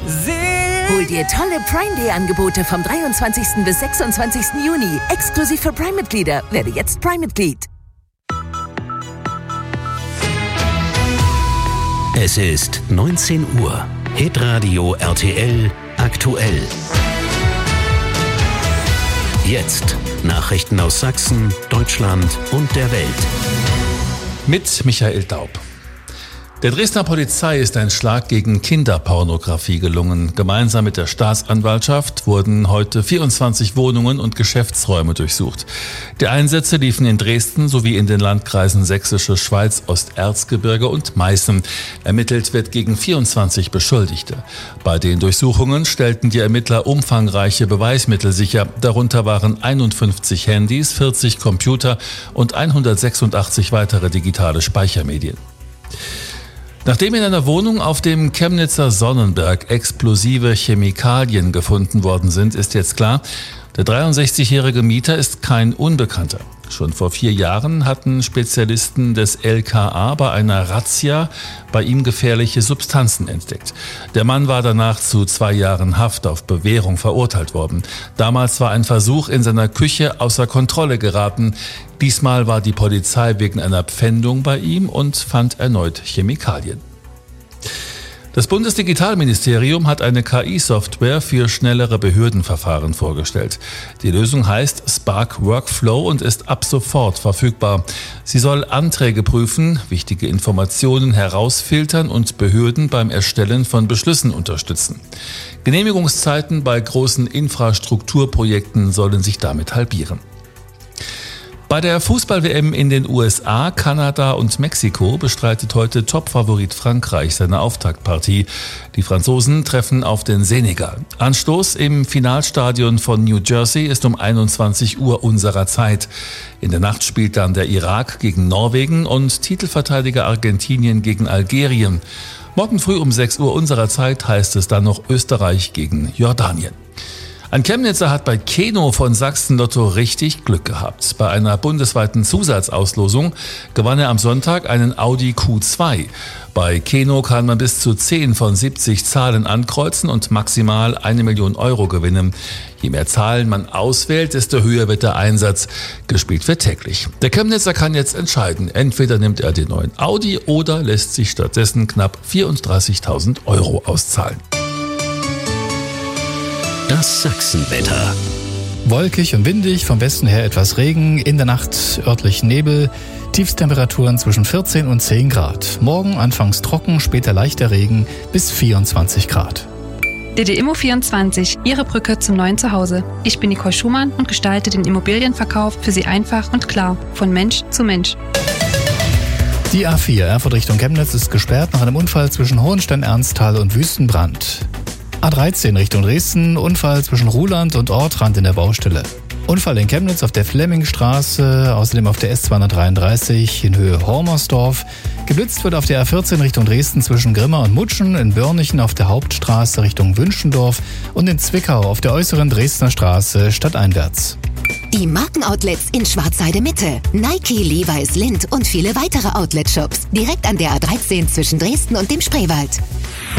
Hol dir tolle Prime Day Angebote vom 23. bis 26. Juni. Exklusiv für Prime-Mitglieder. Werde jetzt Prime-Mitglied. Es ist 19 Uhr. Hitradio RTL aktuell. Jetzt Nachrichten aus Sachsen, Deutschland und der Welt. Mit Michael Daub. Der Dresdner Polizei ist ein Schlag gegen Kinderpornografie gelungen. Gemeinsam mit der Staatsanwaltschaft wurden heute 24 Wohnungen und Geschäftsräume durchsucht. Die Einsätze liefen in Dresden sowie in den Landkreisen Sächsische Schweiz, Osterzgebirge und Meißen. Ermittelt wird gegen 24 Beschuldigte. Bei den Durchsuchungen stellten die Ermittler umfangreiche Beweismittel sicher. Darunter waren 51 Handys, 40 Computer und 186 weitere digitale Speichermedien. Nachdem in einer Wohnung auf dem Chemnitzer Sonnenberg explosive Chemikalien gefunden worden sind, ist jetzt klar, der 63-jährige Mieter ist kein Unbekannter. Schon vor 4 Jahren hatten Spezialisten des LKA bei einer Razzia bei ihm gefährliche Substanzen entdeckt. Der Mann war danach zu 2 Jahren Haft auf Bewährung verurteilt worden. Damals war ein Versuch in seiner Küche außer Kontrolle geraten. Diesmal war die Polizei wegen einer Pfändung bei ihm und fand erneut Chemikalien. Das Bundesdigitalministerium hat eine KI-Software für schnellere Behördenverfahren vorgestellt. Die Lösung heißt Spark Workflow und ist ab sofort verfügbar. Sie soll Anträge prüfen, wichtige Informationen herausfiltern und Behörden beim Erstellen von Beschlüssen unterstützen. Genehmigungszeiten bei großen Infrastrukturprojekten sollen sich damit halbieren. Bei der Fußball-WM in den USA, Kanada und Mexiko bestreitet heute Topfavorit Frankreich seine Auftaktpartie. Die Franzosen treffen auf den Senegal. Anstoß im Finalstadion von New Jersey ist um 21 Uhr unserer Zeit. In der Nacht spielt dann der Irak gegen Norwegen und Titelverteidiger Argentinien gegen Algerien. Morgen früh um 6 Uhr unserer Zeit heißt es dann noch Österreich gegen Jordanien. Ein Chemnitzer hat bei Keno von Sachsen Lotto richtig Glück gehabt. Bei einer bundesweiten Zusatzauslosung gewann er am Sonntag einen Audi Q2. Bei Keno kann man bis zu 10 von 70 Zahlen ankreuzen und maximal 1 Million Euro gewinnen. Je mehr Zahlen man auswählt, desto höher wird der Einsatz. Gespielt wird täglich. Der Chemnitzer kann jetzt entscheiden. Entweder nimmt er den neuen Audi oder lässt sich stattdessen knapp 34.000 Euro auszahlen. Das Sachsenwetter. Wolkig und windig, vom Westen her etwas Regen, in der Nacht örtlich Nebel, Tiefstemperaturen zwischen 14 und 10 Grad. Morgen anfangs trocken, später leichter Regen bis 24 Grad. DD Immo24, Ihre Brücke zum neuen Zuhause. Ich bin Nicole Schumann und gestalte den Immobilienverkauf für Sie einfach und klar, von Mensch zu Mensch. Die A4 Erfurt Richtung Chemnitz ist gesperrt nach einem Unfall zwischen Hohenstein-Ernsthal und Wüstenbrand. A13 Richtung Dresden, Unfall zwischen Ruhland und Ortrand in der Baustelle. Unfall in Chemnitz auf der Flemmingstraße, außerdem auf der S233 in Höhe Hormersdorf. Geblitzt wird auf der A14 Richtung Dresden zwischen Grimma und Mutschen, in Börnichen auf der Hauptstraße Richtung Wünschendorf und in Zwickau auf der äußeren Dresdner Straße stadteinwärts. Die Markenoutlets in Schwarzheide Mitte. Nike, Levi's, Lindt und viele weitere Outlet-Shops. Direkt an der A13 zwischen Dresden und dem Spreewald.